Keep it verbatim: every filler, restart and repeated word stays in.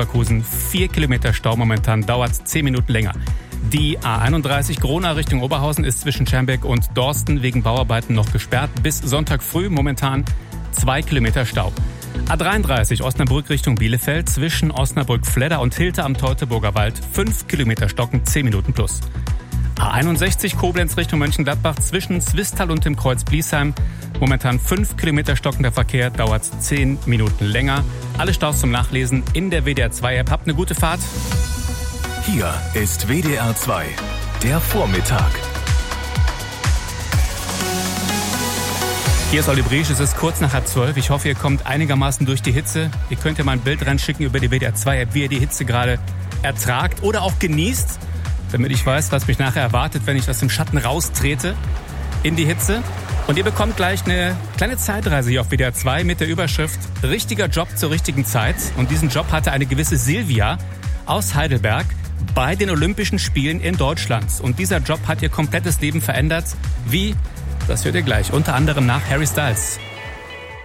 Leverkusen. Vier Kilometer Stau momentan, dauert zehn Minuten länger. Die A einunddreißig Gronau Richtung Oberhausen ist zwischen Schermbeck und Dorsten wegen Bauarbeiten noch gesperrt. Bis Sonntag früh momentan zwei Kilometer Stau. A dreiunddreißig Osnabrück Richtung Bielefeld zwischen Osnabrück-Fledder und Hilter am Teutoburger Wald. fünf Kilometer Stocken, zehn Minuten plus. A einundsechzig Koblenz Richtung Mönchengladbach zwischen Zwistal und dem Kreuz Bliesheim. Momentan fünf Kilometer stockender Verkehr, dauert zehn Minuten länger. Alle Staus zum Nachlesen in der W D R zwei App. Habt eine gute Fahrt. Hier ist W D R zwei, der Vormittag. Hier ist Olli Briesch, es ist kurz nach halb zwölf. Ich hoffe, ihr kommt einigermaßen durch die Hitze. Ihr könnt ja mal ein Bild reinschicken über die W D R zwei App, wie ihr die Hitze gerade ertragt oder auch genießt, damit ich weiß, was mich nachher erwartet, wenn ich aus dem Schatten raustrete in die Hitze. Und ihr bekommt gleich eine kleine Zeitreise hier auf W D R zwei mit der Überschrift Richtiger Job zur richtigen Zeit. Und diesen Job hatte eine gewisse Silvia aus Heidelberg bei den Olympischen Spielen in Deutschland. Und dieser Job hat ihr komplettes Leben verändert. Wie? Das hört ihr gleich. Unter anderem nach Harry Styles.